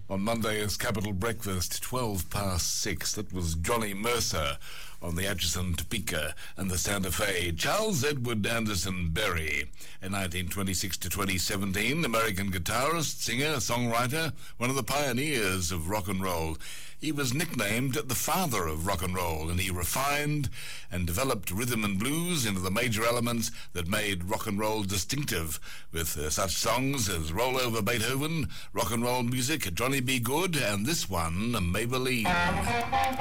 On Monday's Capital Breakfast, 12 past 6, that was Johnny Mercer on the Atchison Topeka and the Santa Fe. Charles Edward Anderson Berry, in 1926 to 2017, American guitarist, singer, songwriter, one of the pioneers of rock and roll. He was nicknamed the father of rock and roll, and he refined and developed rhythm and blues into the major elements that made rock and roll distinctive, with such songs as Roll Over Beethoven, Rock and Roll Music, Johnny B. Good, and this one, Maybelline.